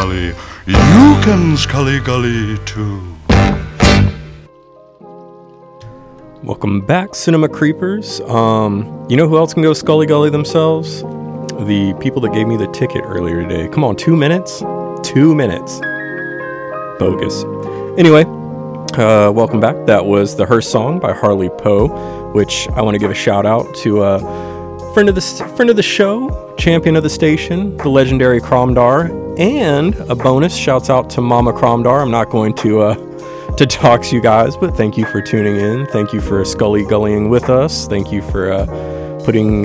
Gully, you can Scully Gully too. Welcome back, Cinema Creepers. You know who else can go Scully Gully themselves? The people that gave me the ticket earlier today. Come on, 2 minutes? 2 minutes. Bogus. Anyway, welcome back. That was the Her Song by Harley Poe, which I want to give a shout out to friend of the show, champion of the station, the legendary Cromdar, and a bonus shouts out to Mama Cromdar. I'm not going to dox you guys, but thank you for tuning in. Thank you for Scully Gullying with us. Thank you for putting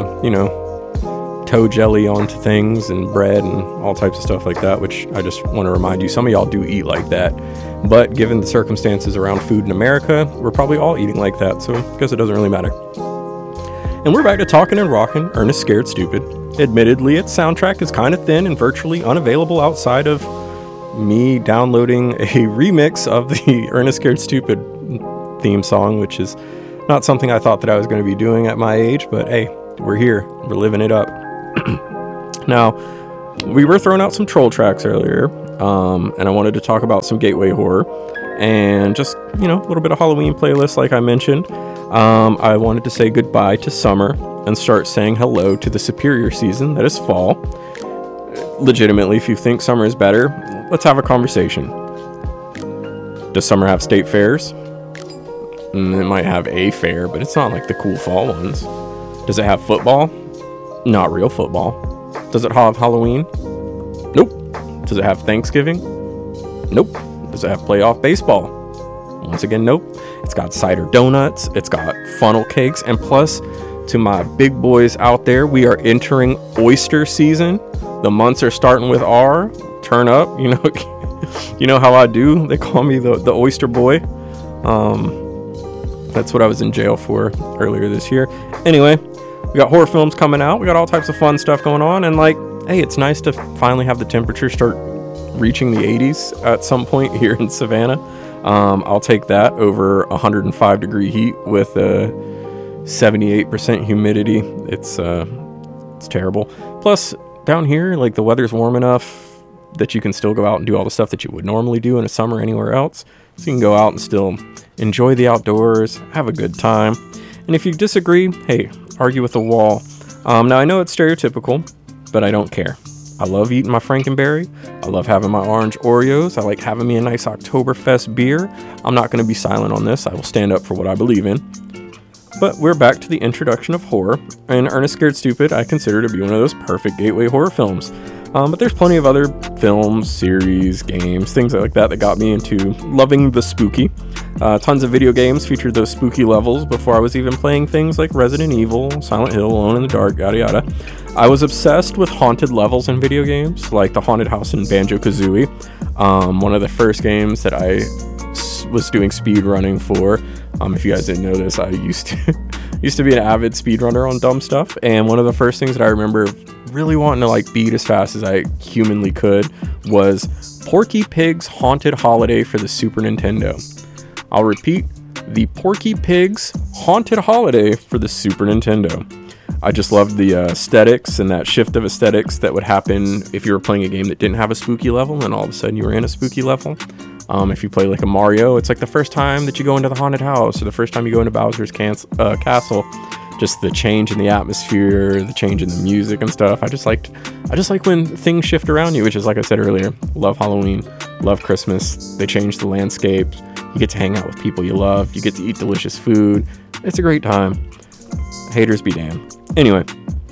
toe jelly onto things and bread and all types of stuff like that, which I just want to remind you, some of y'all do eat like that. But given the circumstances around food in America, we're probably all eating like that, so I guess it doesn't really matter. And we're back to talking and rocking Ernest Scared Stupid. Admittedly, its soundtrack is kind of thin and virtually unavailable outside of me downloading a remix of the Ernest Scared Stupid theme song, which is not something I thought that I was going to be doing at my age, but hey, we're here. We're living it up. Now, we were throwing out some troll tracks earlier, and I wanted to talk about some gateway horror and just, a little bit of Halloween playlist like I mentioned. I wanted to say goodbye to summer and start saying hello to the superior season that is fall. Legitimately, if you think summer is better, let's have a conversation. Does summer have state fairs? It might have a fair, but it's not like the cool fall ones. Does it have football? Not real football. Does it have Halloween? Nope. Does it have Thanksgiving? Nope. Does it have playoff baseball? Once again, nope. It's got cider donuts. It's got funnel cakes. And plus, to my big boys out there, we are entering oyster season. The months are starting with R. Turn up. You know how I do. They call me the oyster boy. That's what I was in jail for earlier this year. Anyway, we got horror films coming out. We got all types of fun stuff going on. And hey, it's nice to finally have the temperature start reaching the 80s at some point here in Savannah. I'll take that over 105 degree heat with 78% humidity. It's terrible. Plus, down here, the weather's warm enough that you can still go out and do all the stuff that you would normally do in a summer anywhere else. So you can go out and still enjoy the outdoors, have a good time. And if you disagree, hey, argue with the wall. Now, I know it's stereotypical, but I don't care. I love eating my Frankenberry. I love having my orange Oreos. I like having me a nice Oktoberfest beer. I'm not going to be silent on this. I will stand up for what I believe in. But we're back to the introduction of horror, and Ernest Scared Stupid I consider to be one of those perfect gateway horror films. But there's plenty of other films, series, games, things like that got me into loving the spooky. Tons of video games featured those spooky levels before I was even playing things like Resident Evil, Silent Hill, Alone in the Dark, yada yada. I was obsessed with haunted levels in video games, like the haunted house in Banjo-Kazooie. One of the first games that I was doing speed running for. If you guys didn't know this, I used to be an avid speedrunner on dumb stuff, and one of the first things that I remember really wanting to beat as fast as I humanly could was Porky Pig's Haunted Holiday for the Super Nintendo. I'll repeat, the Porky Pig's Haunted Holiday for the Super Nintendo. I just loved the aesthetics and that shift of aesthetics that would happen if you were playing a game that didn't have a spooky level, and all of a sudden you were in a spooky level. If you play a Mario, it's the first time that you go into the haunted house, or the first time you go into Bowser's castle. Just the change in the atmosphere, the change in the music and stuff. I just like when things shift around you, which is, like I said earlier, love Halloween, love Christmas. They change the landscape. You get to hang out with people you love. You get to eat delicious food. It's a great time. Haters be damned. Anyway,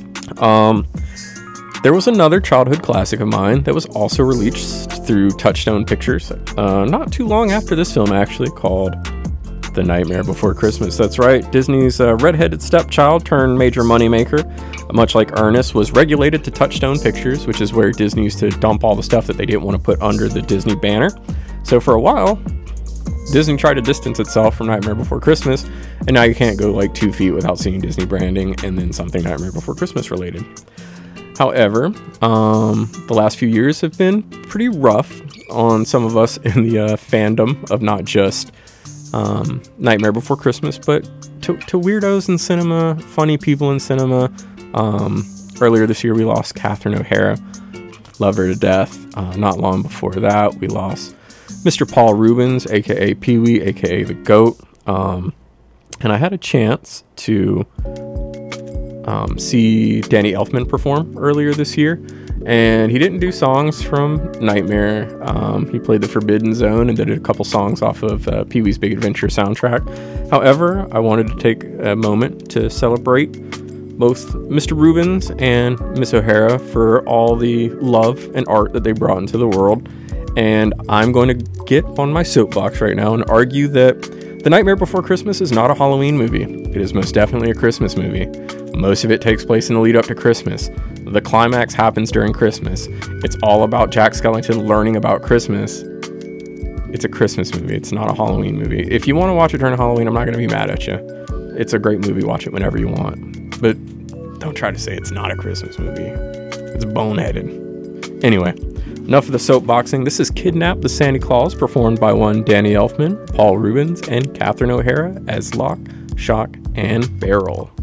there was another childhood classic of mine that was also released through Touchstone Pictures, not too long after this film, actually, called The Nightmare Before Christmas. That's right, Disney's redheaded stepchild turned major moneymaker, much like Ernest, was regulated to Touchstone Pictures, which is where Disney used to dump all the stuff that they didn't want to put under the Disney banner. So for a while, Disney tried to distance itself from Nightmare Before Christmas, and now you can't go 2 feet without seeing Disney branding and then something Nightmare Before Christmas related. However, the last few years have been pretty rough on some of us in the fandom of not just Nightmare Before Christmas, but to weirdos in cinema, funny people in cinema. Earlier this year, we lost Catherine O'Hara. love her to death. Not long before that, we lost Mr. Paul Reubens, aka Pee-wee, aka the GOAT. And I had a chance to see Danny Elfman perform earlier this year, and he didn't do songs from Nightmare. He played the Forbidden Zone and did a couple songs off of Pee-wee's Big Adventure soundtrack. However, I wanted to take a moment to celebrate both Mr. Reubens and Miss O'Hara for all the love and art that they brought into the world. And I'm going to get on my soapbox right now and argue that The Nightmare Before Christmas is not a Halloween movie. It is most definitely a Christmas movie. Most of it takes place in the lead up to Christmas. The climax happens during Christmas. It's all about Jack Skellington learning about Christmas. It's a Christmas movie. It's not a Halloween movie. If you want to watch it during Halloween, I'm not going to be mad at you. It's a great movie. Watch it whenever you want. But don't try to say it's not a Christmas movie. It's boneheaded. Anyway, enough of the soapboxing. This is Kidnap the Santa Claus, performed by one Danny Elfman, Paul Reubens, and Catherine O'Hara as Lock, Shock, and Barrel.